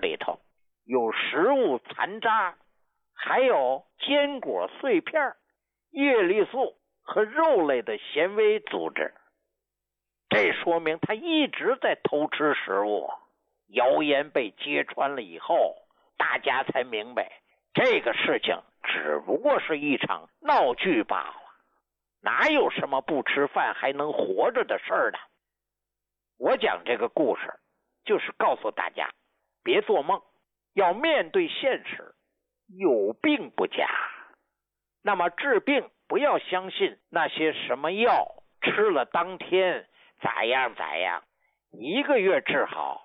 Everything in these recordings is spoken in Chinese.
里头有食物残渣，还有坚果碎片、叶绿素和肉类的纤维组织。这说明他一直在偷吃食物。谣言被揭穿了以后，大家才明白这个事情只不过是一场闹剧罢了，哪有什么不吃饭还能活着的事儿呢？我讲这个故事就是告诉大家，别做梦，要面对现实，有病不假。那么治病不要相信那些什么药吃了当天咋样咋样，1个月治好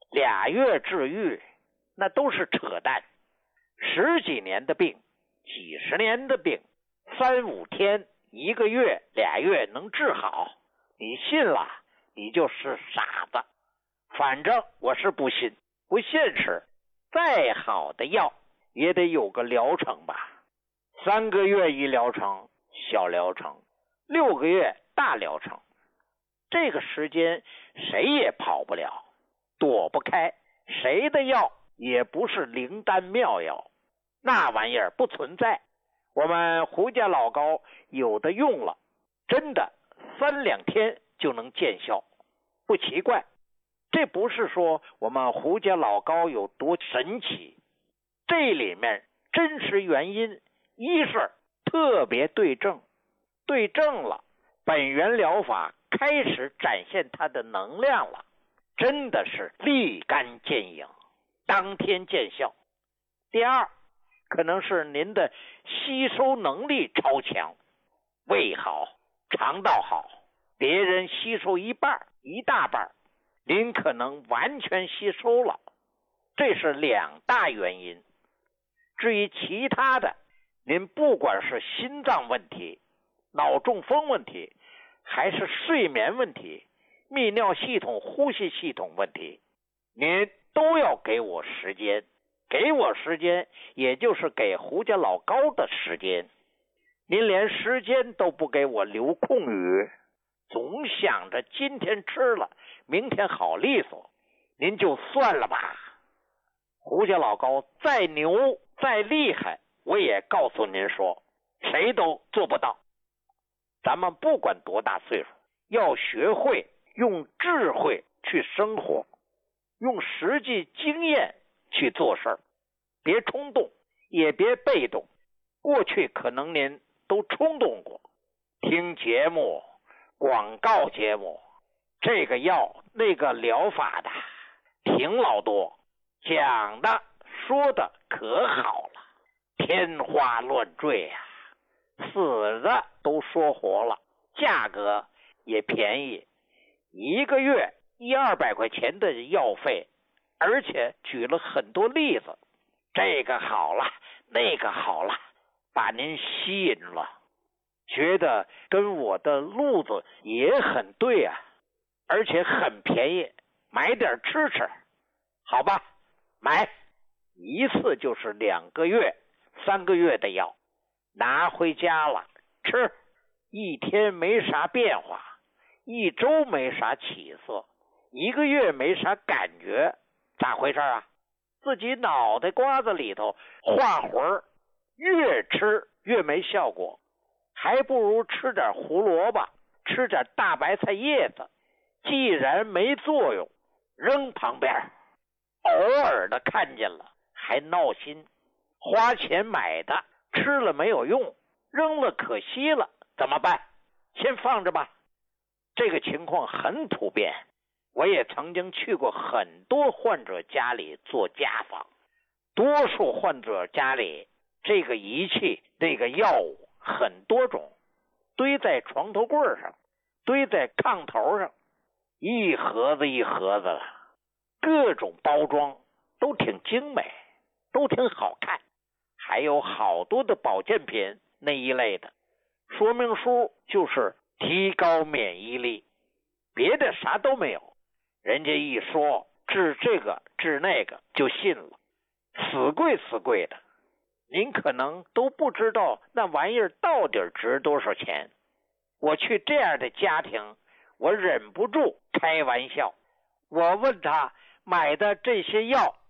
，2月治愈，那都是扯淡。10几年的病，几十年的病，3、5天、1个月、2月能治好，你信了你就是傻子。反正我是不信，不现实。再好的药也得有个疗程吧，3个月一疗程，小疗程；6个月大疗程。这个时间谁也跑不了，躲不开，谁的药也不是灵丹妙药，那玩意儿不存在。我们胡家老高有的用了，真的3、2天就能见效，不奇怪。这不是说我们胡家老高有多神奇，这里面真实原因一是特别对症，对症了，本源疗法开始展现它的能量了，真的是立竿见影，当天见效。第二，可能是您的吸收能力超强，胃好，肠道好，别人吸收一半一大半，您可能完全吸收了，这是2大原因。至于其他的，您不管是心脏问题、脑中风问题，还是睡眠问题、泌尿系统、呼吸系统问题，您都要给我时间。给我时间，也就是给胡家老高的时间。您连时间都不给我留空余，总想着今天吃了，明天好利索，您就算了吧。胡家老高再牛再厉害，我也告诉您说，谁都做不到。咱们不管多大岁数，要学会用智慧去生活，用实际经验去做事儿，别冲动，也别被动。过去可能您都冲动过，听节目、广告节目，这个药那个疗法的挺老多，讲的说的可好了，天花乱坠啊，死的都说活了，价格也便宜，1个月100-200块钱的药费，而且举了很多例子，这个好了，那个好了，把您吸引了，觉得跟我的路子也很对啊，而且很便宜，买点吃吃，好吧，买一次就是2个月、3个月的药，拿回家了吃，1天没啥变化，1周没啥起色，1个月没啥感觉，咋回事啊？自己脑袋瓜子里头画魂儿，越吃越没效果，还不如吃点胡萝卜，吃点大白菜叶子，既然没作用，扔旁边，偶尔的看见了还闹心，花钱买的吃了没有用，扔了可惜了，怎么办？先放着吧。这个情况很普遍，我也曾经去过很多患者家里做家访，多数患者家里这个仪器这个药物很多种，堆在床头柜上，堆在炕头上，一盒子一盒子的，各种包装都挺精美，都挺好看，还有好多的保健品那一类的，说明书就是提高免疫力，别的啥都没有，人家一说治这个治那个就信了，死贵的，您可能都不知道那玩意儿到底值多少钱。我去这样的家庭，我忍不住开玩笑，我问他买的这些药